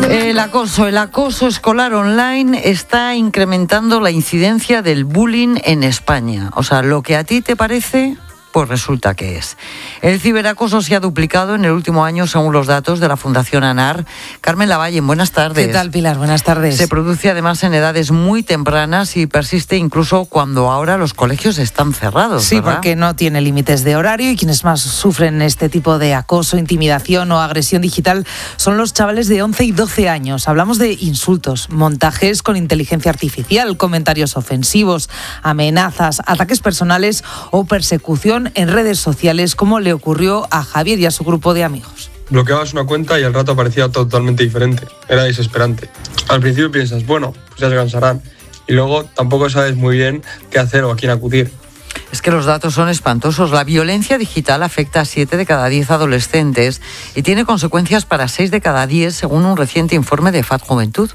El acoso escolar online está incrementando la incidencia del bullying en España. O sea, lo que a ti te parece, pues resulta que es. El ciberacoso se ha duplicado en el último año según los datos de la Fundación ANAR. Carmen Lavalle, buenas tardes. ¿Qué tal, Pilar? Buenas tardes. Se produce además en edades muy tempranas y persiste incluso cuando ahora los colegios están cerrados, Sí, ¿verdad? porque no tiene límites de horario y quienes más sufren este tipo de acoso, intimidación o agresión digital son los chavales de 11 y 12 años. Hablamos de insultos, montajes con inteligencia artificial, comentarios ofensivos, amenazas, ataques personales o persecución en redes sociales, como le ocurrió a Javier y a su grupo de amigos. Bloqueabas una cuenta y al rato aparecía totalmente diferente. Era desesperante. Al principio piensas, bueno, pues ya se cansarán. Y luego tampoco sabes muy bien qué hacer o a quién acudir. Es que los datos son espantosos. La violencia digital afecta a 7 de cada 10 adolescentes y tiene consecuencias para 6 de cada 10, según un reciente informe de FAD Juventud.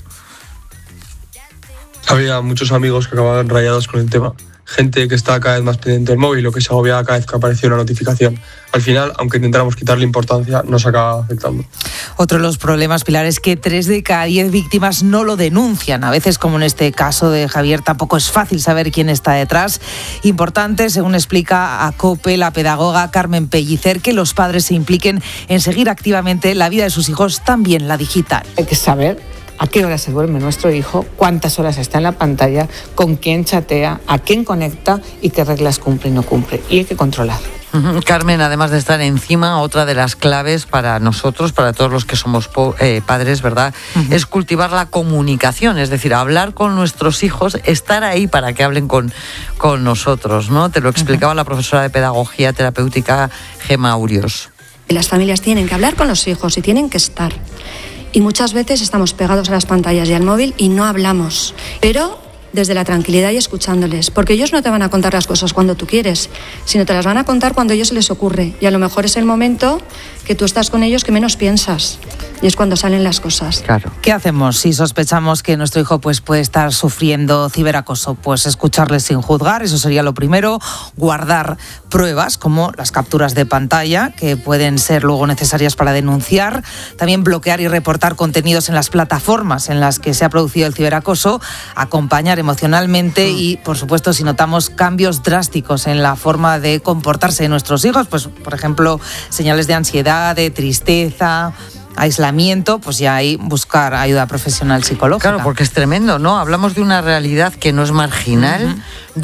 Había muchos amigos que acababan rayados con el tema. Gente que estaba cada vez más pendiente del móvil o que se agobiaba cada vez que aparecía una notificación. Al final, aunque intentáramos quitarle importancia, nos acaba afectando. Otro de los problemas, Pilar, es que 3 de cada 10 víctimas no lo denuncian. A veces, como en este caso de Javier, tampoco es fácil saber quién está detrás. Importante, según explica a COPE la pedagoga Carmen Pellicer, que los padres se impliquen en seguir activamente la vida de sus hijos, también la digital. Hay que saber a qué hora se duerme nuestro hijo, cuántas horas está en la pantalla, con quién chatea, a quién conecta y qué reglas cumple y no cumple. Y hay que controlar. Carmen, además de estar encima, otra de las claves para nosotros, para todos los que somos padres, ¿verdad? Es cultivar la comunicación, es decir, hablar con nuestros hijos, estar ahí para que hablen con nosotros, ¿no? Te lo explicaba la profesora de Pedagogía Terapéutica, Gemma Urios. Las familias tienen que hablar con los hijos y tienen que estar. Y muchas veces estamos pegados a las pantallas y al móvil y no hablamos. Pero desde la tranquilidad y escuchándoles. Porque ellos no te van a contar las cosas cuando tú quieres, sino te las van a contar cuando a ellos se les ocurre. Y a lo mejor es el momento que tú estás con ellos que menos piensas. Y es cuando salen las cosas. Claro. ¿Qué hacemos si sospechamos que nuestro hijo puede estar sufriendo ciberacoso? Pues escucharles sin juzgar, eso sería lo primero. Guardar pruebas como las capturas de pantalla, que pueden ser luego necesarias para denunciar. También bloquear y reportar contenidos en las plataformas en las que se ha producido el ciberacoso. Acompañar emocionalmente y, por supuesto, si notamos cambios drásticos en la forma de comportarse de nuestros hijos, pues, por ejemplo, señales de ansiedad, de tristeza, aislamiento, pues ya ahí buscar ayuda profesional psicológica. Claro, porque es tremendo, ¿no? Hablamos de una realidad que no es marginal.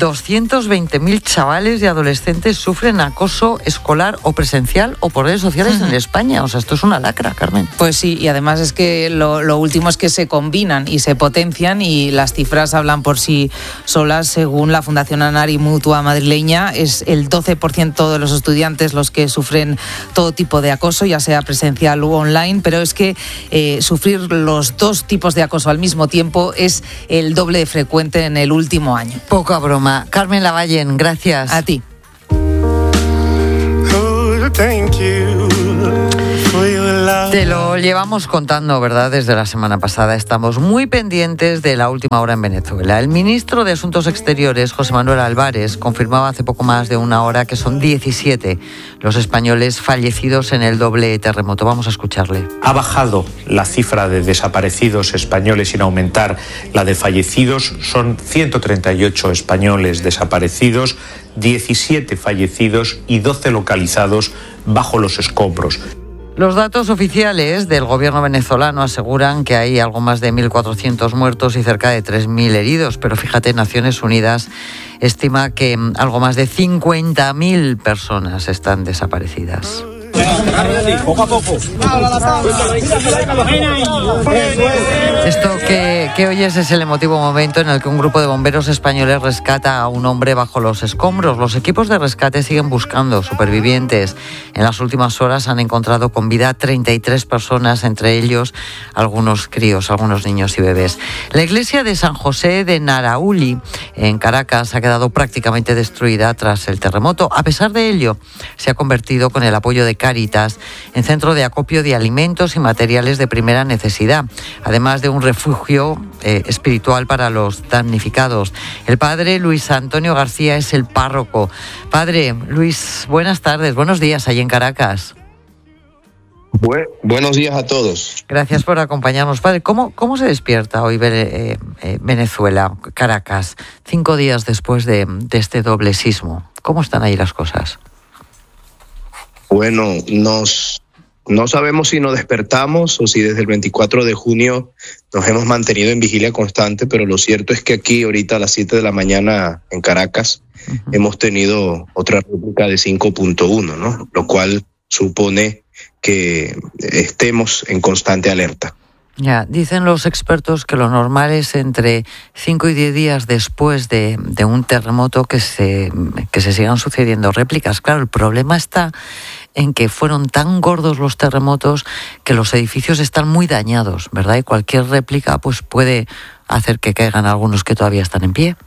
220.000 chavales y adolescentes sufren acoso escolar o presencial o por redes sociales en España. O sea, esto es una lacra, Carmen. Pues sí, y además es que lo último es que se combinan y se potencian y las cifras hablan por sí solas. Según la Fundación ANAR y Mutua madrileña, es el 12% de los estudiantes los que sufren todo tipo de acoso, ya sea presencial u online, pero es que sufrir los dos tipos de acoso al mismo tiempo es el doble de frecuente en el último año. Poca broma. Carmen Lavalle, gracias. A ti. Te lo llevamos contando, ¿verdad? Desde la semana pasada. Estamos muy pendientes de la última hora en Venezuela. El ministro de Asuntos Exteriores, José Manuel Álvarez, confirmaba hace poco más de una hora que son 17 los españoles fallecidos en el doble terremoto. Vamos a escucharle. Ha bajado la cifra de desaparecidos españoles sin aumentar la de fallecidos. Son 138 españoles desaparecidos, 17 fallecidos y 12 localizados bajo los escombros. Los datos oficiales del gobierno venezolano aseguran que hay algo más de 1.400 muertos y cerca de 3.000 heridos, pero fíjate, Naciones Unidas estima que algo más de 50.000 personas están desaparecidas. Poco a poco. Esto que oyes es el emotivo momento en el que un grupo de bomberos españoles rescata a un hombre bajo los escombros. Los equipos de rescate siguen buscando supervivientes. En las últimas horas han encontrado con vida 33 personas, entre ellos algunos críos, algunos niños y bebés. La iglesia de San José de Narauli, en Caracas, ha quedado prácticamente destruida tras el terremoto. A pesar de ello, se ha convertido, con el apoyo de Cáritas, en centro de acopio de alimentos y materiales de primera necesidad, además de un refugio espiritual para los damnificados. El padre Luis Antonio García es el párroco. Padre Luis, buenas tardes, buenos días allí en Caracas. Buenos días a todos. Gracias por acompañarnos, padre. ¿Cómo se despierta hoy Venezuela, Caracas, 5 días después de este doble sismo? ¿Cómo están ahí las cosas? Bueno, no sabemos si nos despertamos o si desde el 24 de junio nos hemos mantenido en vigilia constante, pero lo cierto es que aquí ahorita a las 7 de la mañana en Caracas hemos tenido otra réplica de 5.1, ¿no? Lo cual supone que estemos en constante alerta. Ya, dicen los expertos que lo normal es entre 5 y 10 días después de un terremoto que se sigan sucediendo réplicas. Claro, el problema está en que fueron tan gordos los terremotos que los edificios están muy dañados, ¿verdad? Y cualquier réplica pues puede hacer que caigan algunos que todavía están en pie.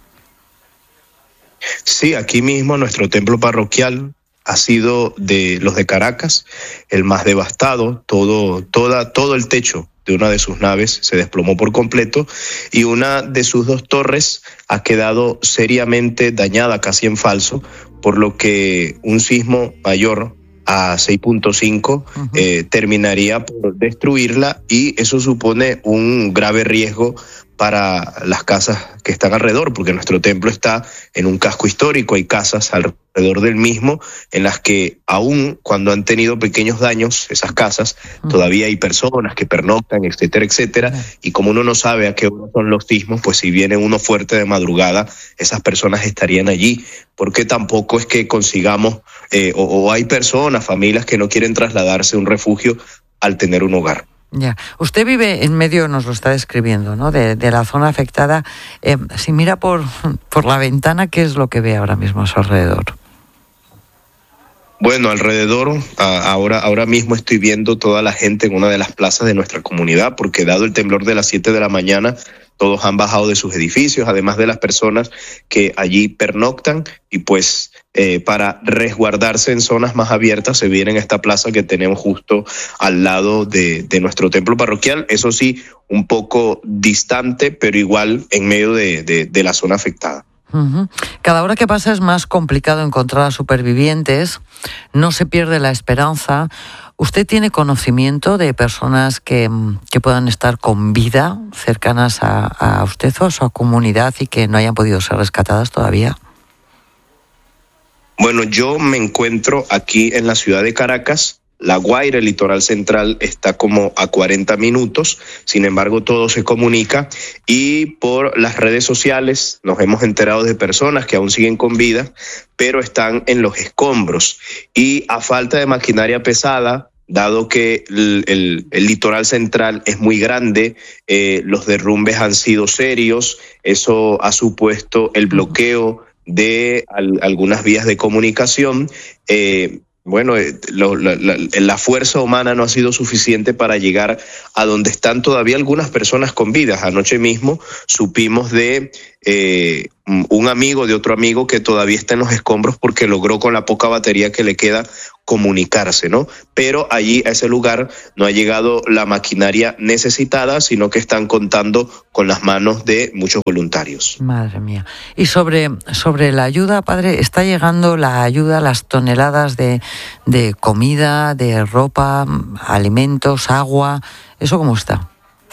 Sí, aquí mismo nuestro templo parroquial ha sido de los de Caracas el más devastado. Todo el techo de una de sus naves se desplomó por completo y una de sus 2 torres ha quedado seriamente dañada, casi en falso, por lo que un sismo mayor a 6.5 terminaría por destruirla, y eso supone un grave riesgo para las casas que están alrededor, porque nuestro templo está en un casco histórico, hay casas alrededor del mismo en las que aún cuando han tenido pequeños daños esas casas, todavía hay personas que pernoctan, etcétera, etcétera, y como uno no sabe a qué hora son los sismos, pues si viene uno fuerte de madrugada, esas personas estarían allí, porque tampoco es que consigamos, o hay personas, familias que no quieren trasladarse a un refugio al tener un hogar. Ya. Usted vive en medio, nos lo está describiendo, ¿no?, de la zona afectada. Si mira por la ventana, ¿qué es lo que ve ahora mismo a su alrededor? Bueno, alrededor, ahora mismo estoy viendo toda la gente en una de las plazas de nuestra comunidad, porque dado el temblor de las 7 de la mañana, todos han bajado de sus edificios, además de las personas que allí pernoctan, y pues para resguardarse en zonas más abiertas se viene en esta plaza que tenemos justo al lado de nuestro templo parroquial, eso sí, un poco distante, pero igual en medio de la zona afectada. Cada hora que pasa es más complicado encontrar a supervivientes, no se pierde la esperanza. ¿Usted tiene conocimiento de personas que puedan estar con vida cercanas a usted o a su comunidad y que no hayan podido ser rescatadas todavía? Bueno, yo me encuentro aquí en la ciudad de Caracas. La Guaira, el litoral central, está como a 40 minutos, sin embargo todo se comunica, y por las redes sociales nos hemos enterado de personas que aún siguen con vida, pero están en los escombros, y a falta de maquinaria pesada, dado que el litoral central es muy grande, los derrumbes han sido serios, eso ha supuesto el bloqueo de algunas vías de comunicación. Bueno, la fuerza humana no ha sido suficiente para llegar a donde están todavía algunas personas con vida. Anoche mismo supimos de un amigo de otro amigo que todavía está en los escombros porque logró con la poca batería que le queda comunicarse, ¿no? Pero allí a ese lugar no ha llegado la maquinaria necesitada, sino que están contando con las manos de muchos voluntarios. Madre mía. Y sobre la ayuda, padre, ¿está llegando la ayuda, las toneladas de comida, de ropa, alimentos, agua? ¿Eso cómo está?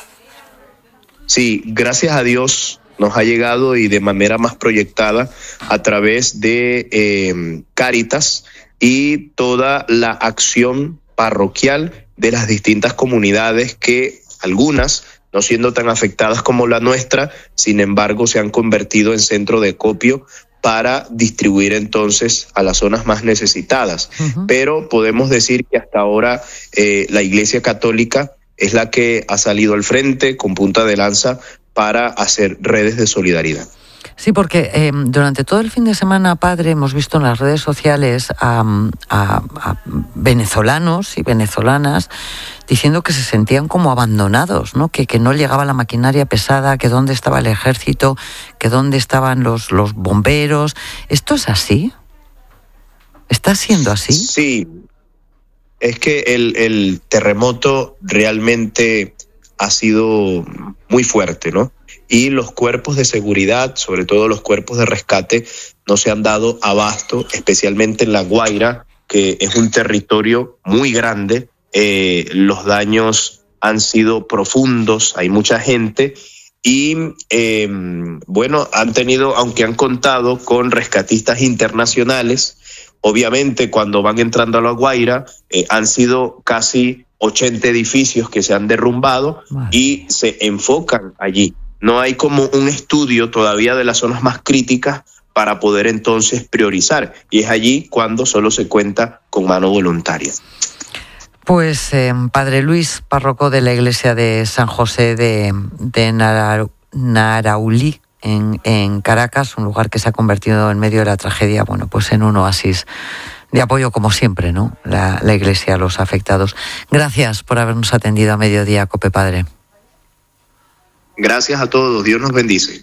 Sí, gracias a Dios nos ha llegado, y de manera más proyectada a través de Cáritas y toda la acción parroquial de las distintas comunidades, que algunas, no siendo tan afectadas como la nuestra, sin embargo se han convertido en centro de acopio para distribuir entonces a las zonas más necesitadas. Pero podemos decir que hasta ahora la Iglesia Católica es la que ha salido al frente con punta de lanza para hacer redes de solidaridad. Sí, porque durante todo el fin de semana, padre, hemos visto en las redes sociales a venezolanos y venezolanas diciendo que se sentían como abandonados, ¿no? Que no llegaba la maquinaria pesada, que dónde estaba el ejército, que dónde estaban los bomberos. ¿Esto es así? ¿Está siendo así? Sí, es que el terremoto realmente ha sido muy fuerte, ¿no? Y los cuerpos de seguridad, sobre todo los cuerpos de rescate, no se han dado abasto, especialmente en La Guaira, que es un territorio muy grande, los daños han sido profundos, hay mucha gente y aunque han contado con rescatistas internacionales, obviamente cuando van entrando a La Guaira han sido casi 80 edificios que se han derrumbado y se enfocan allí. No hay como un estudio todavía de las zonas más críticas para poder entonces priorizar, y es allí cuando solo se cuenta con mano voluntaria. Pues Padre Luis, párroco de la iglesia de San José de Naraulí, en Caracas, un lugar que se ha convertido en medio de la tragedia, pues en un oasis de apoyo como siempre, ¿no? La iglesia a los afectados. Gracias por habernos atendido a Mediodía, COPE, Padre. Gracias a todos, Dios nos bendice.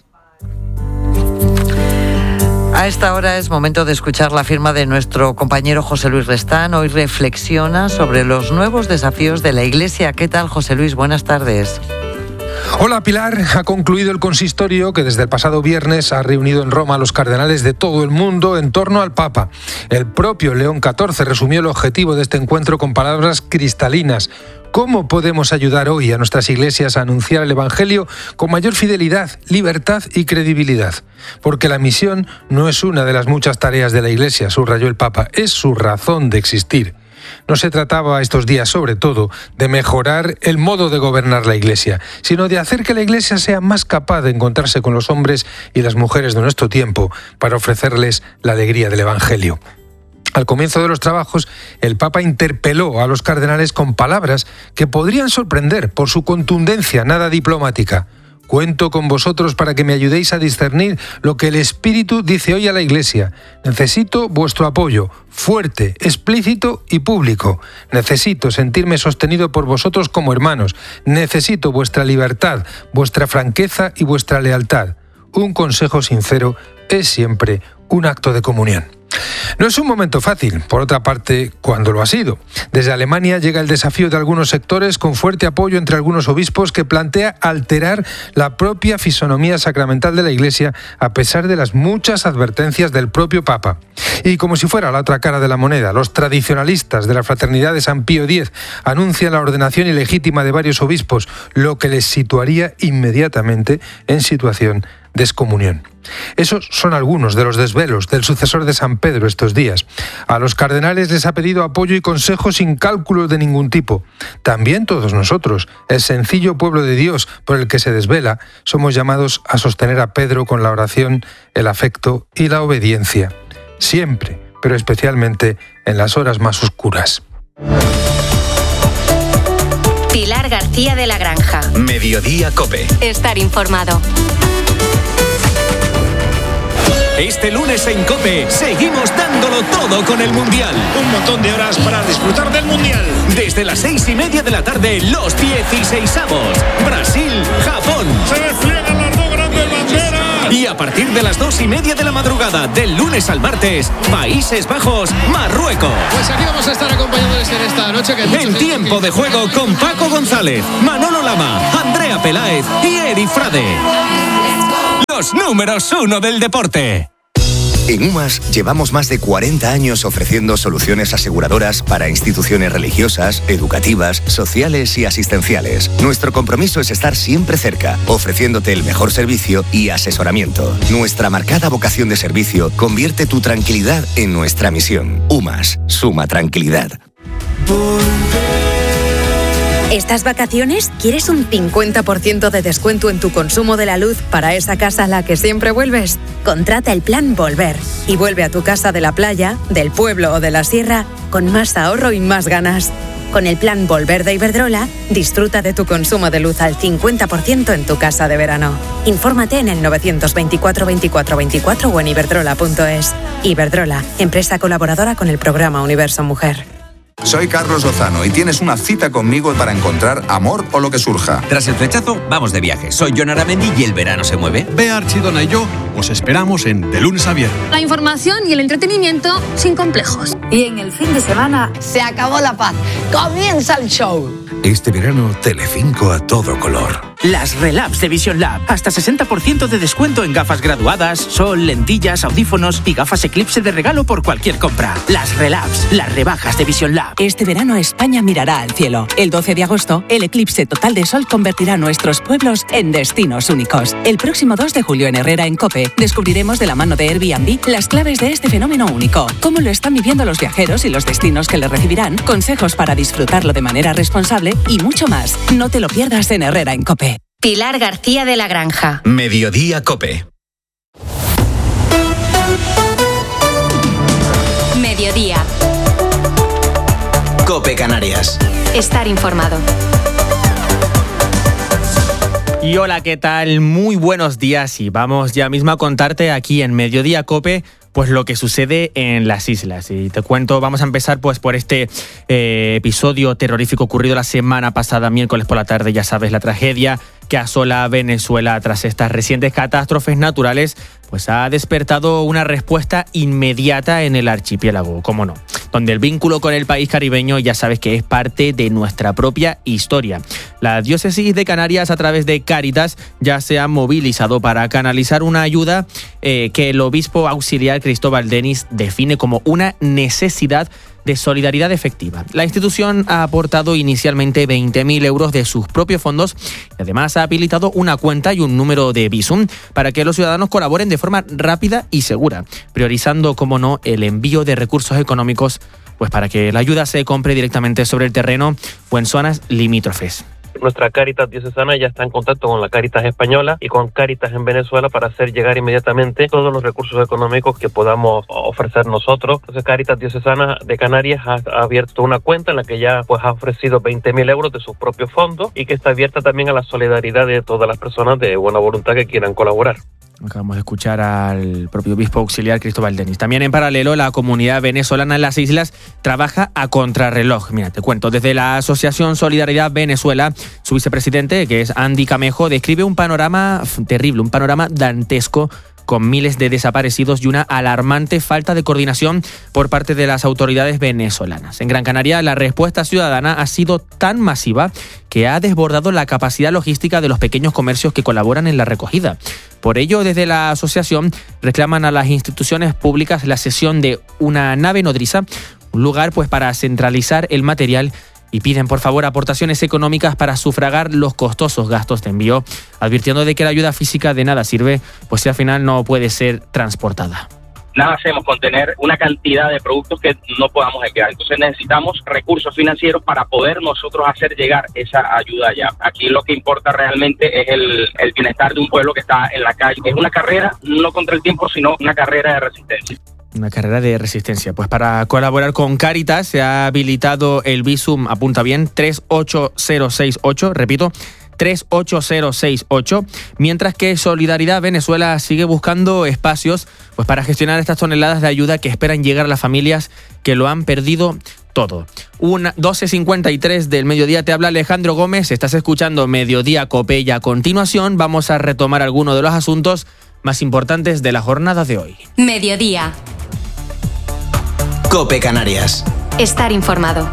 A esta hora es momento de escuchar la firma de nuestro compañero José Luis Restán. Hoy reflexiona sobre los nuevos desafíos de la Iglesia. ¿Qué tal, José Luis? Buenas tardes. Hola, Pilar. Ha concluido el consistorio que desde el pasado viernes ha reunido en Roma a los cardenales de todo el mundo en torno al Papa. El propio León XIV resumió el objetivo de este encuentro con palabras cristalinas. ¿Cómo podemos ayudar hoy a nuestras iglesias a anunciar el Evangelio con mayor fidelidad, libertad y credibilidad? Porque la misión no es una de las muchas tareas de la Iglesia, subrayó el Papa, es su razón de existir. No se trataba estos días, sobre todo, de mejorar el modo de gobernar la Iglesia, sino de hacer que la Iglesia sea más capaz de encontrarse con los hombres y las mujeres de nuestro tiempo para ofrecerles la alegría del Evangelio. Al comienzo de los trabajos, el Papa interpeló a los cardenales con palabras que podrían sorprender por su contundencia nada diplomática. Cuento con vosotros para que me ayudéis a discernir lo que el Espíritu dice hoy a la Iglesia. Necesito vuestro apoyo, fuerte, explícito y público. Necesito sentirme sostenido por vosotros como hermanos. Necesito vuestra libertad, vuestra franqueza y vuestra lealtad. Un consejo sincero es siempre un acto de comunión. No es un momento fácil, por otra parte, cuando lo ha sido. Desde Alemania llega el desafío de algunos sectores con fuerte apoyo entre algunos obispos que plantea alterar la propia fisonomía sacramental de la Iglesia a pesar de las muchas advertencias del propio Papa. Y como si fuera la otra cara de la moneda, los tradicionalistas de la Fraternidad de San Pío X anuncian la ordenación ilegítima de varios obispos, lo que les situaría inmediatamente en situación de excomunión. Esos son algunos de los desvelos del sucesor de San Pedro estos días. A los cardenales les ha pedido apoyo y consejo sin cálculos de ningún tipo. También todos nosotros, el sencillo pueblo de Dios por el que se desvela, somos llamados a sostener a Pedro con la oración, el afecto y la obediencia. Siempre, pero especialmente en las horas más oscuras. Pilar García de la Granja. Mediodía COPE. Estar informado. Este lunes en COPE seguimos dándolo todo con el Mundial. Un montón de horas para disfrutar del Mundial. Desde las 6:30 de la tarde, los 16avos. Brasil, Japón. Se despliegan las dos grandes banderas. Y a partir de las 2:30 de la madrugada, del lunes al martes, Países Bajos, Marruecos. Pues aquí vamos a estar acompañándoles en esta noche. En tiempo de juego con Paco González, Manolo Lama, Andrea Peláez y Eri Frade. Los números 1 del deporte. En UMAS llevamos más de 40 años ofreciendo soluciones aseguradoras para instituciones religiosas, educativas, sociales y asistenciales. Nuestro compromiso es estar siempre cerca, ofreciéndote el mejor servicio y asesoramiento. Nuestra marcada vocación de servicio convierte tu tranquilidad en nuestra misión. UMAS, suma tranquilidad. ¿Estas vacaciones quieres un 50% de descuento en tu consumo de la luz para esa casa a la que siempre vuelves? Contrata el plan Volver y vuelve a tu casa de la playa, del pueblo o de la sierra con más ahorro y más ganas. Con el plan Volver de Iberdrola, disfruta de tu consumo de luz al 50% en tu casa de verano. Infórmate en el 924 24 24 o en iberdrola.es. Iberdrola, empresa colaboradora con el programa Universo Mujer. Soy Carlos Lozano y tienes una cita conmigo para encontrar amor o lo que surja. Tras el flechazo, vamos de viaje. Soy Jon Aramendi y el verano se mueve. Bea Archidona y yo os esperamos en De Lunes a Viernes. La información y el entretenimiento sin complejos. Y en el fin de semana se acabó la paz. Comienza el show. Este verano, Telecinco a todo color. Las Relabs de Vision Lab. Hasta 60% de descuento en gafas graduadas, sol, lentillas, audífonos y gafas Eclipse de regalo por cualquier compra. Las Relabs, las rebajas de Vision Lab. Este verano España mirará al cielo. El 12 de agosto, el eclipse total de sol convertirá nuestros pueblos en destinos únicos. El próximo 2 de julio en Herrera, en COPE, descubriremos de la mano de Airbnb las claves de este fenómeno único. Cómo lo están viviendo los viajeros y los destinos que le recibirán, consejos para disfrutarlo de manera responsable y mucho más. No te lo pierdas en Herrera, en COPE. Pilar García de la Granja. Mediodía COPE. Mediodía. COPE Canarias. Estar informado. Y hola, ¿qué tal? Muy buenos días y vamos ya mismo a contarte aquí en Mediodía COPE pues lo que sucede en las islas. Y te cuento, vamos a empezar pues por este episodio terrorífico ocurrido la semana pasada, miércoles por la tarde, ya sabes, la tragedia que asola a Venezuela tras estas recientes catástrofes naturales, pues ha despertado una respuesta inmediata en el archipiélago, cómo no, donde el vínculo con el país caribeño ya sabes que es parte de nuestra propia historia. La diócesis de Canarias, a través de Cáritas, ya se ha movilizado para canalizar una ayuda que el obispo auxiliar Cristóbal Denis define como una necesidad de solidaridad efectiva. La institución ha aportado inicialmente 20.000 euros de sus propios fondos y además ha habilitado una cuenta y un número de Bizum para que los ciudadanos colaboren de forma rápida y segura, priorizando, como no, el envío de recursos económicos, pues para que la ayuda se compre directamente sobre el terreno o en zonas limítrofes. Nuestra Cáritas diocesana ya está en contacto con la Cáritas española y con Cáritas en Venezuela para hacer llegar inmediatamente todos los recursos económicos que podamos ofrecer nosotros. Entonces Cáritas diocesana de Canarias ha abierto una cuenta en la que ya pues ha ofrecido 20.000 euros de sus propios fondos y que está abierta también a la solidaridad de todas las personas de buena voluntad que quieran colaborar. Acabamos de escuchar al propio obispo auxiliar Cristóbal Denis. También en paralelo, la comunidad venezolana en las islas trabaja a contrarreloj. Mira, te cuento, desde la Asociación Solidaridad Venezuela, su vicepresidente, que es Andy Camejo, describe un panorama terrible, un panorama dantesco, con miles de desaparecidos y una alarmante falta de coordinación por parte de las autoridades venezolanas. En Gran Canaria, la respuesta ciudadana ha sido tan masiva que ha desbordado la capacidad logística de los pequeños comercios que colaboran en la recogida. Por ello, desde la asociación reclaman a las instituciones públicas la cesión de una nave nodriza, un lugar pues para centralizar el material, y piden por favor aportaciones económicas para sufragar los costosos gastos de envío, advirtiendo de que la ayuda física de nada sirve, pues si al final no puede ser transportada. Nada hacemos con tener una cantidad de productos que no podamos enviar. Entonces necesitamos recursos financieros para poder nosotros hacer llegar esa ayuda allá. Aquí lo que importa realmente es el bienestar de un pueblo que está en la calle. Es una carrera no contra el tiempo, sino una carrera de resistencia. Una carrera de resistencia. Pues para colaborar con Cáritas se ha habilitado el Bizum, apunta bien, 38068, repito, 38068, mientras que Solidaridad Venezuela sigue buscando espacios pues para gestionar estas toneladas de ayuda que esperan llegar a las familias que lo han perdido todo. 12:53 del mediodía, te habla Alejandro Gómez, estás escuchando Mediodía COPE y a continuación vamos a retomar algunos de los asuntos más importantes de la jornada de hoy. Mediodía. COPE Canarias. Estar informado.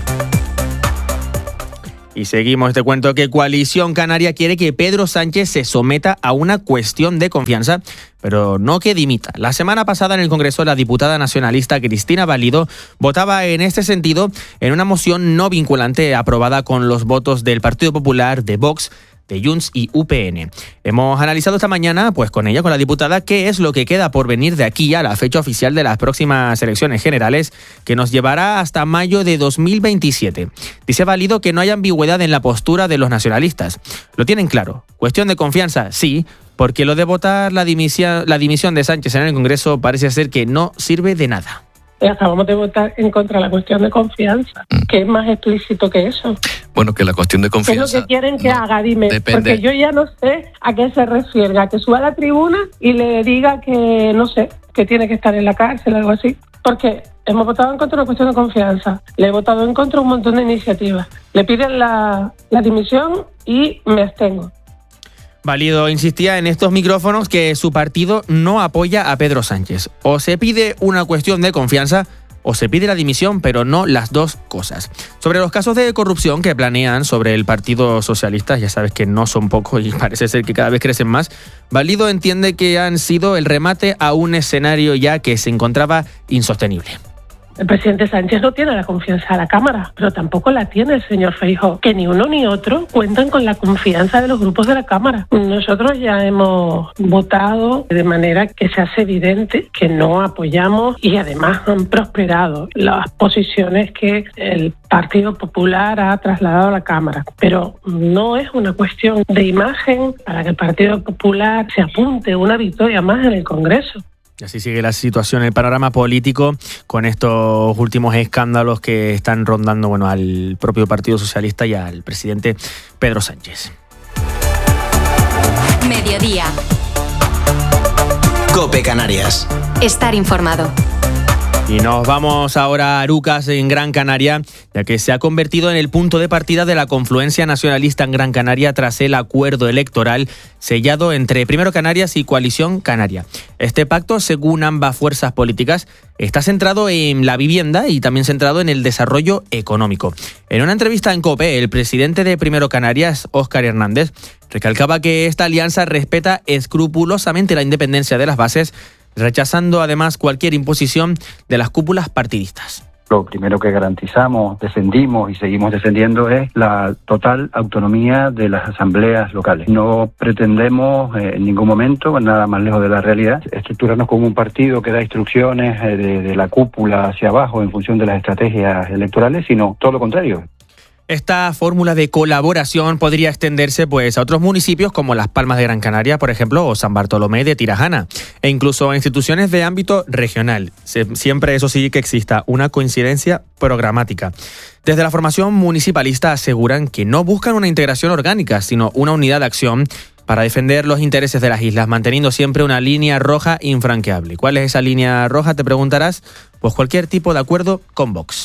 Y seguimos, te cuento que Coalición Canaria quiere que Pedro Sánchez se someta a una cuestión de confianza, pero no que dimita. La semana pasada en el Congreso, la diputada nacionalista Cristina Valido votaba en este sentido en una moción no vinculante aprobada con los votos del Partido Popular, de Vox, de Junts y UPN. Hemos analizado esta mañana, pues con ella, con la diputada, qué es lo que queda por venir de aquí a la fecha oficial de las próximas elecciones generales, que nos llevará hasta mayo de 2027. Dice Valido que no hay ambigüedad en la postura de los nacionalistas. Lo tienen claro. Cuestión de confianza, sí, porque lo de votar la dimisión de Sánchez en el Congreso parece ser que no sirve de nada. Acabamos de votar en contra de la cuestión de confianza. ¿Qué es más explícito que eso? Bueno, que la cuestión de confianza... ¿Qué es lo que quieren que haga? Dime. Depende. Porque yo ya no sé a qué se refiere. A que suba a la tribuna y le diga que, no sé, que tiene que estar en la cárcel o algo así. Porque hemos votado en contra de la cuestión de confianza. Le he votado en contra un montón de iniciativas. Le piden la dimisión y me abstengo. Valido insistía en estos micrófonos que su partido no apoya a Pedro Sánchez. O se pide una cuestión de confianza o se pide la dimisión, pero no las dos cosas. Sobre los casos de corrupción que planean sobre el Partido Socialista, ya sabes que no son pocos y parece ser que cada vez crecen más, Valido entiende que han sido el remate a un escenario ya que se encontraba insostenible. El presidente Sánchez no tiene la confianza de la Cámara, pero tampoco la tiene el señor Feijóo, que ni uno ni otro cuentan con la confianza de los grupos de la Cámara. Nosotros ya hemos votado de manera que se hace evidente que no apoyamos y además han prosperado las posiciones que el Partido Popular ha trasladado a la Cámara. Pero no es una cuestión de imagen para que el Partido Popular se apunte una victoria más en el Congreso. Y así sigue la situación, el panorama político, con estos últimos escándalos que están rondando al propio Partido Socialista y al presidente Pedro Sánchez. Mediodía. COPE Canarias. Estar informado. Y nos vamos ahora a Arucas, en Gran Canaria, ya que se ha convertido en el punto de partida de la confluencia nacionalista en Gran Canaria tras el acuerdo electoral sellado entre Primero Canarias y Coalición Canaria. Este pacto, según ambas fuerzas políticas, está centrado en la vivienda y también centrado en el desarrollo económico. En una entrevista en COPE, el presidente de Primero Canarias, Óscar Hernández, recalcaba que esta alianza respeta escrupulosamente la independencia de las bases, rechazando además cualquier imposición de las cúpulas partidistas. Lo primero que garantizamos, defendimos y seguimos defendiendo es la total autonomía de las asambleas locales. No pretendemos en ningún momento, nada más lejos de la realidad, estructurarnos como un partido que da instrucciones de la cúpula hacia abajo en función de las estrategias electorales, sino todo lo contrario. Esta fórmula de colaboración podría extenderse a otros municipios como Las Palmas de Gran Canaria, por ejemplo, o San Bartolomé de Tirajana, e incluso a instituciones de ámbito regional. Siempre, eso sí, que exista una coincidencia programática. Desde la formación municipalista aseguran que no buscan una integración orgánica, sino una unidad de acción para defender los intereses de las islas, manteniendo siempre una línea roja infranqueable. ¿Cuál es esa línea roja? Te preguntarás. Pues cualquier tipo de acuerdo con Vox.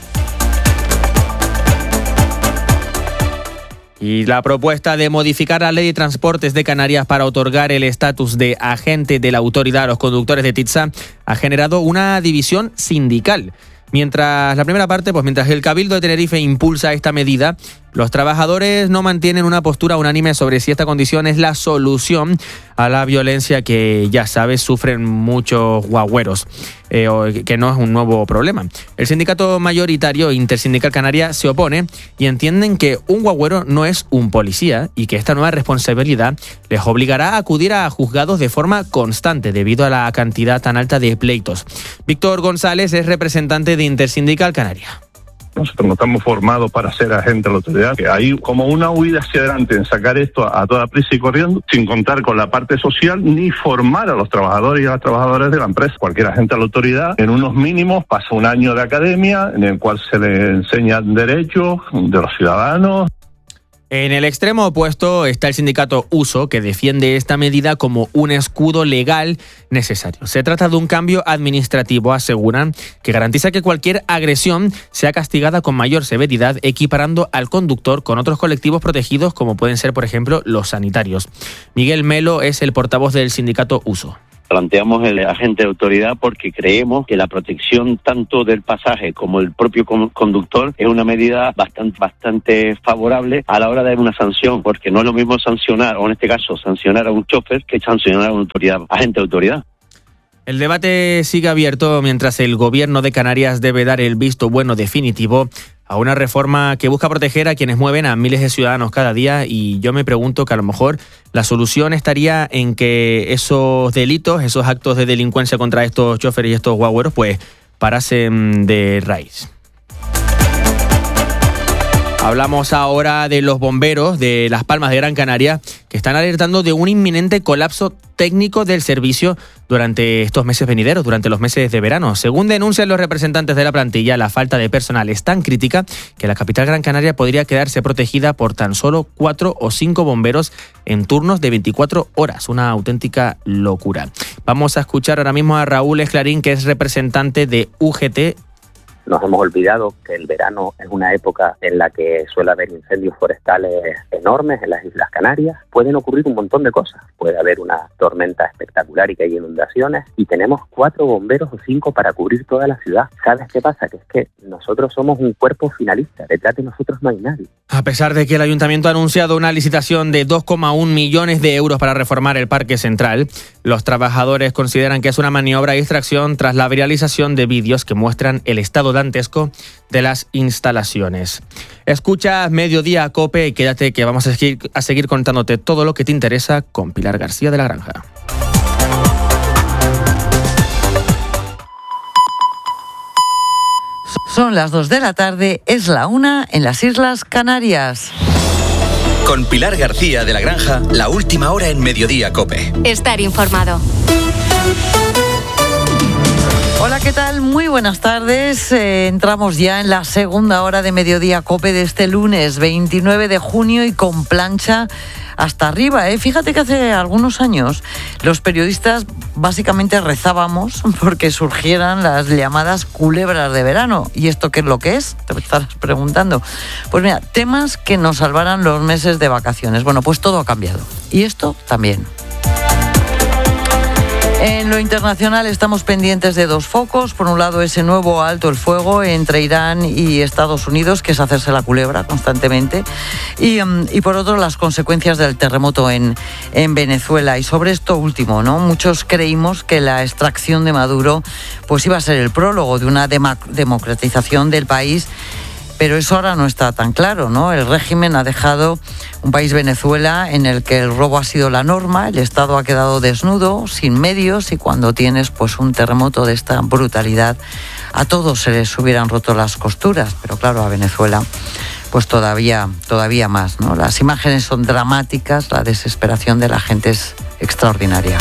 Y la propuesta de modificar la ley de transportes de Canarias para otorgar el estatus de agente de la autoridad a los conductores de Titsa ha generado una división sindical. Mientras la primera parte, mientras el Cabildo de Tenerife impulsa esta medida, los trabajadores no mantienen una postura unánime sobre si esta condición es la solución a la violencia que, ya sabes, sufren muchos guagüeros, que no es un nuevo problema. El sindicato mayoritario Intersindical Canaria se opone y entienden que un guagüero no es un policía y que esta nueva responsabilidad les obligará a acudir a juzgados de forma constante debido a la cantidad tan alta de pleitos. Víctor González es representante de Intersindical Canaria. Nosotros no estamos formados para ser agentes de la autoridad, que hay como una huida hacia adelante en sacar esto a toda prisa y corriendo, sin contar con la parte social, ni formar a los trabajadores y a las trabajadoras de la empresa. Cualquier agente de la autoridad, en unos mínimos, pasa un año de academia, en el cual se le enseñan derechos de los ciudadanos. En el extremo opuesto está el sindicato USO, que defiende esta medida como un escudo legal necesario. Se trata de un cambio administrativo, aseguran, que garantiza que cualquier agresión sea castigada con mayor severidad, equiparando al conductor con otros colectivos protegidos, como pueden ser, por ejemplo, los sanitarios. Miguel Melo es el portavoz del sindicato USO. Planteamos el agente de autoridad porque creemos que la protección tanto del pasaje como del propio conductor es una medida bastante favorable a la hora de dar una sanción, porque no es lo mismo sancionar, o en este caso sancionar a un chofer, que sancionar a una agente de autoridad. El debate sigue abierto mientras el gobierno de Canarias debe dar el visto bueno definitivo a una reforma que busca proteger a quienes mueven a miles de ciudadanos cada día, y yo me pregunto que a lo mejor la solución estaría en que esos delitos, esos actos de delincuencia contra estos choferes y estos guagüeros, parasen de raíz. Hablamos ahora de los bomberos de Las Palmas de Gran Canaria, que están alertando de un inminente colapso técnico del servicio durante estos meses venideros, durante los meses de verano. Según denuncian los representantes de la plantilla, la falta de personal es tan crítica que la capital Gran Canaria podría quedarse protegida por tan solo 4 o 5 bomberos en turnos de 24 horas. Una auténtica locura. Vamos a escuchar ahora mismo a Raúl Esclarín, que es representante de UGT. Nos hemos olvidado que el verano es una época en la que suele haber incendios forestales enormes en las Islas Canarias. Pueden ocurrir un montón de cosas. Puede haber una tormenta espectacular y que hay inundaciones y tenemos 4 bomberos o 5 para cubrir toda la ciudad. ¿Sabes qué pasa? Que es que nosotros somos un cuerpo finalista. Detrás de nosotros no hay nadie. A pesar de que el Ayuntamiento ha anunciado una licitación de 2,1 millones de euros para reformar el Parque Central, los trabajadores consideran que es una maniobra de distracción tras la viralización de vídeos que muestran el estado dantesco de las instalaciones. Escucha Mediodía COPE y quédate que vamos a seguir contándote todo lo que te interesa con Pilar García de la Granja. Son las 2 de la tarde, es la 1 en las Islas Canarias. Con Pilar García de la Granja, la última hora en Mediodía COPE. Estar informado. Hola, ¿qué tal? Muy buenas tardes. Entramos ya en la segunda hora de Mediodía COPE de este lunes 29 de junio y con plancha hasta arriba. Fíjate que hace algunos años los periodistas básicamente rezábamos porque surgieran las llamadas culebras de verano. ¿Y esto qué es lo que es? Te estarás preguntando. Pues mira, temas que nos salvaran los meses de vacaciones. Bueno, pues todo ha cambiado. Y esto también. En lo internacional estamos pendientes de 2 focos. Por un lado, ese nuevo alto el fuego entre Irán y Estados Unidos, que es hacerse la culebra constantemente. Y por otro, las consecuencias del terremoto en Venezuela. Y sobre esto último, ¿no? Muchos creímos que la extracción de Maduro pues iba a ser el prólogo de una democratización del país. Pero eso ahora no está tan claro, ¿no? El régimen ha dejado un país, Venezuela, en el que el robo ha sido la norma, el Estado ha quedado desnudo, sin medios, y cuando tienes pues un terremoto de esta brutalidad, a todos se les hubieran roto las costuras, pero claro, a Venezuela pues todavía más, ¿no? Las imágenes son dramáticas, la desesperación de la gente es extraordinaria.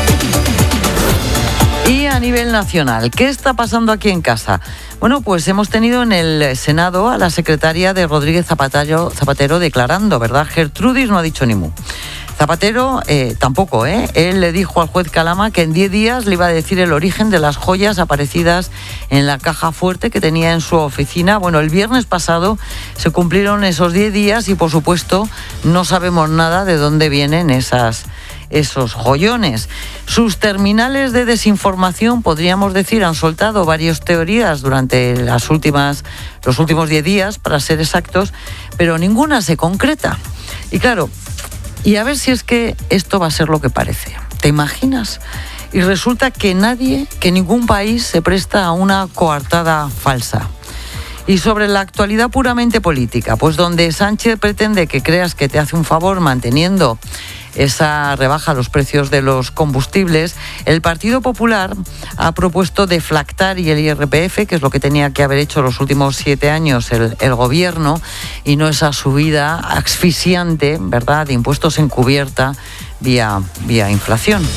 Y a nivel nacional, ¿qué está pasando aquí en casa? Bueno, pues hemos tenido en el Senado a la secretaria de Rodríguez Zapatero declarando, ¿verdad? Gertrudis no ha dicho ni mu. Zapatero tampoco, Él le dijo al juez Calama que en 10 días le iba a decir el origen de las joyas aparecidas en la caja fuerte que tenía en su oficina. Bueno, el viernes pasado se cumplieron esos 10 días y, por supuesto, no sabemos nada de dónde vienen esos joyones. Sus terminales de desinformación, podríamos decir, han soltado varias teorías durante los últimos 10 días, para ser exactos, pero ninguna se concreta. Y claro, y a ver si es que esto va a ser lo que parece. ¿Te imaginas? Y resulta que ningún país se presta a una coartada falsa. Y sobre la actualidad puramente política, pues donde Sánchez pretende que creas que te hace un favor manteniendo esa rebaja a los precios de los combustibles, el Partido Popular ha propuesto deflactar y el IRPF, que es lo que tenía que haber hecho los últimos 7 años el gobierno, y no esa subida asfixiante, ¿verdad?, de impuestos encubierta vía inflación.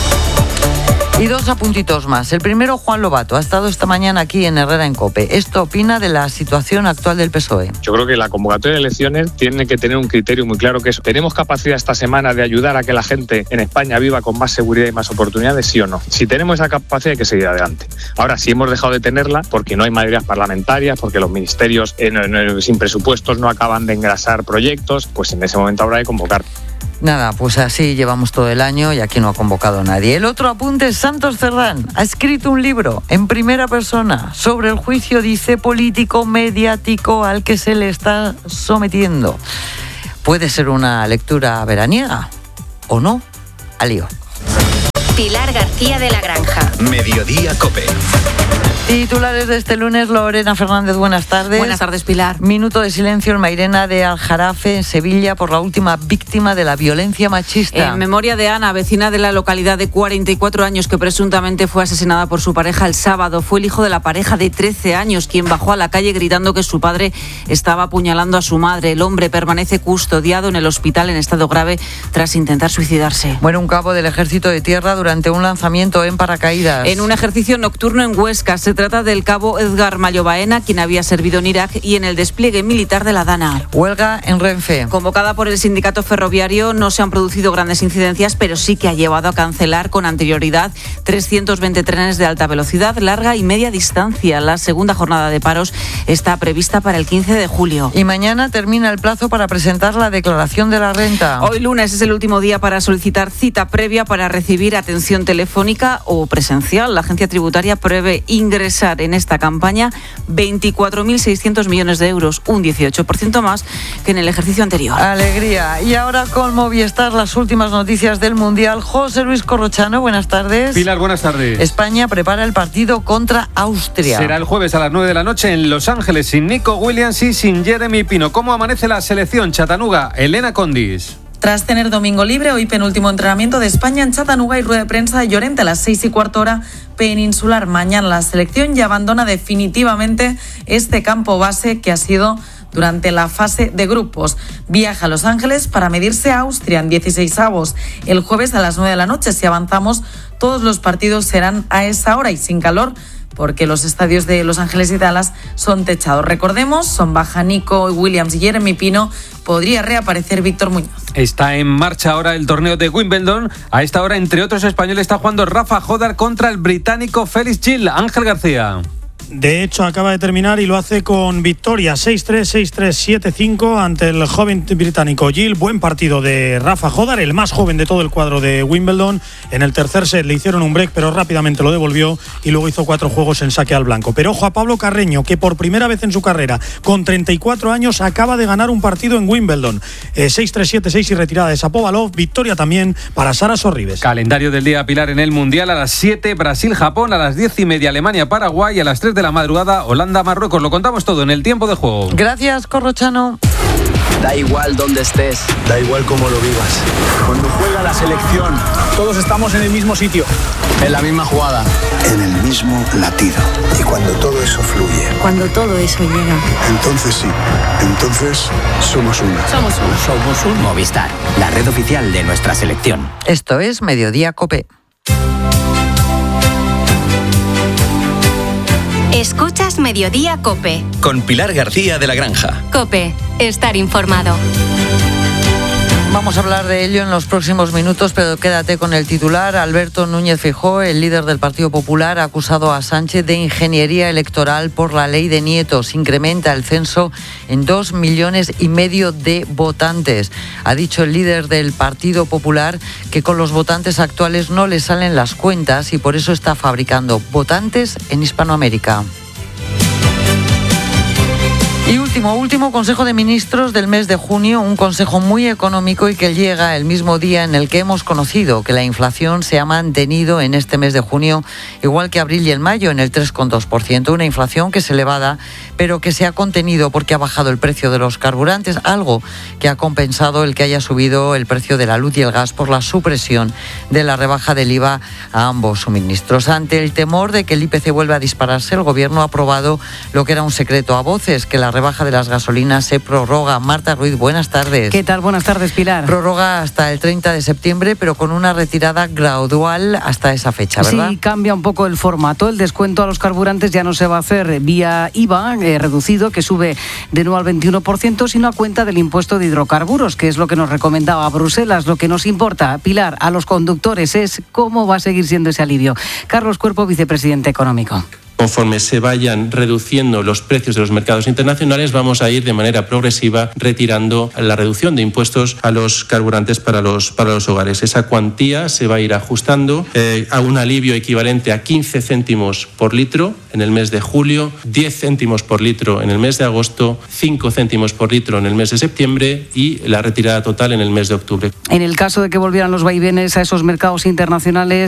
Y 2 apuntitos más. El primero, Juan Lobato, ha estado esta mañana aquí en Herrera en COPE. Esto opina de la situación actual del PSOE. Yo creo que la convocatoria de elecciones tiene que tener un criterio muy claro, que es: ¿tenemos capacidad esta semana de ayudar a que la gente en España viva con más seguridad y más oportunidades, sí o no? Si tenemos esa capacidad, hay que seguir adelante. Ahora, si hemos dejado de tenerla porque no hay mayorías parlamentarias, porque los ministerios sin presupuestos no acaban de engrasar proyectos, pues en ese momento habrá de convocar. Nada, pues así llevamos todo el año y aquí no ha convocado a nadie. El otro apunte es Santos Cerdán. Ha escrito un libro en primera persona sobre el juicio, dice, político mediático al que se le está sometiendo. Puede ser una lectura veraniega, ¿o no? Al lío. Pilar García de la Granja. Mediodía COPE. Titulares de este lunes, Lorena Fernández, buenas tardes. Buenas tardes, Pilar. Minuto de silencio en Mairena de Aljarafe, en Sevilla, por la última víctima de la violencia machista. En memoria de Ana, vecina de la localidad de 44 años, que presuntamente fue asesinada por su pareja el sábado. Fue el hijo de la pareja de 13 años quien bajó a la calle gritando que su padre estaba apuñalando a su madre. El hombre permanece custodiado en el hospital en estado grave tras intentar suicidarse. Bueno, un cabo del Ejército de Tierra durante un lanzamiento en paracaídas. En un ejercicio nocturno en Huesca se trata del cabo Edgar Mayo Baena, quien había servido en Irak y en el despliegue militar de la DANA. Huelga en Renfe. Convocada por el sindicato ferroviario, no se han producido grandes incidencias, pero sí que ha llevado a cancelar con anterioridad 320 trenes de alta velocidad, larga y media distancia. La segunda jornada de paros está prevista para el 15 de julio. Y mañana termina el plazo para presentar la declaración de la renta. Hoy lunes es el último día para solicitar cita previa para recibir atención telefónica o presencial. La agencia tributaria prevé ingresar en esta campaña 24.600 millones de euros, un 18% más que en el ejercicio anterior. Alegría. Y ahora con Movistar, las últimas noticias del Mundial. José Luis Corrochano, buenas tardes. Pilar, buenas tardes. España prepara el partido contra Austria. Será el jueves a las 9 de la noche en Los Ángeles, sin Nico Williams y sin Jeremy Pino. ¿Cómo amanece la selección? Chattanooga, Elena Condis. Tras tener domingo libre, hoy penúltimo entrenamiento de España en Chattanooga y rueda de prensa de Llorente a las 6:15 hora peninsular. Mañana la selección ya abandona definitivamente este campo base que ha sido durante la fase de grupos. Viaja a Los Ángeles para medirse a Austria en 16avos. El jueves a las 9 de la noche, si avanzamos, todos los partidos serán a esa hora y sin calor, porque los estadios de Los Ángeles y Dallas son techados. Recordemos, son baja Nico Williams y Jeremy Pino. Podría reaparecer Víctor Muñoz. Está en marcha ahora el torneo de Wimbledon. A esta hora, entre otros españoles, está jugando Rafa Jodar contra el británico Felix Gil. Ángel García. De hecho, acaba de terminar y lo hace con victoria 6-3, 6-3, 7-5 ante el joven británico Gil. Buen partido de Rafa Jodar, el más joven de todo el cuadro de Wimbledon. En el tercer set le hicieron un break, pero rápidamente lo devolvió y luego hizo 4 juegos en saque al blanco. Pero ojo a Pablo Carreño, que por primera vez en su carrera, con 34 años, acaba de ganar un partido en Wimbledon. 6-3, 7-6 y retirada de Shapovalov. Victoria también para Sara Sorribes. Calendario del día, Pilar, en el Mundial. A las 7, Brasil-Japón. A las 10:30, Alemania-Paraguay. Y a las 3 de la madrugada, Holanda-Marruecos. Lo contamos todo en el tiempo de juego. Gracias, Corrochano. Da igual dónde estés, da igual cómo lo vivas. Cuando juega la selección, todos estamos en el mismo sitio, en la misma jugada, en el mismo latido. Y cuando todo eso fluye, cuando todo eso llega, entonces sí, entonces somos uno. Somos uno. Somos un Movistar, la red oficial de nuestra selección. Esto es Mediodía COPE. Escuchas Mediodía COPE. Con Pilar García de la Granja. COPE, estar informado. Vamos a hablar de ello en los próximos minutos, pero quédate con el titular. Alberto Núñez Feijóo, el líder del Partido Popular, ha acusado a Sánchez de ingeniería electoral por la ley de nietos. Incrementa el censo en 2,5 millones de votantes. Ha dicho el líder del Partido Popular que con los votantes actuales no le salen las cuentas y por eso está fabricando votantes en Hispanoamérica. Y último Consejo de Ministros del mes de junio, un consejo muy económico y que llega el mismo día en el que hemos conocido que la inflación se ha mantenido en este mes de junio, igual que abril y en mayo, en el 3,2%. Una inflación que es elevada, pero que se ha contenido porque ha bajado el precio de los carburantes, algo que ha compensado el que haya subido el precio de la luz y el gas por la supresión de la rebaja del IVA a ambos suministros. Ante el temor de que el IPC vuelva a dispararse, el Gobierno ha aprobado lo que era un secreto a voces, que la rebaja de las gasolinas se prorroga. Marta Ruiz, buenas tardes. ¿Qué tal? Buenas tardes, Pilar. Prorroga hasta el 30 de septiembre, pero con una retirada gradual hasta esa fecha, ¿verdad? Sí, cambia un poco el formato. El descuento a los carburantes ya no se va a hacer vía IVA reducido, que sube de nuevo al 21%, sino a cuenta del impuesto de hidrocarburos, que es lo que nos recomendaba Bruselas. Lo que nos importa, Pilar, a los conductores es cómo va a seguir siendo ese alivio. Carlos Cuerpo, vicepresidente económico. Conforme se vayan reduciendo los precios de los mercados internacionales, vamos a ir de manera progresiva retirando la reducción de impuestos a los carburantes para los hogares. Esa cuantía se va a ir ajustando a un alivio equivalente a 15 céntimos por litro en el mes de julio, 10 céntimos por litro en el mes de agosto, 5 céntimos por litro en el mes de septiembre y la retirada total en el mes de octubre. En el caso de que volvieran los vaivenes a esos mercados internacionales,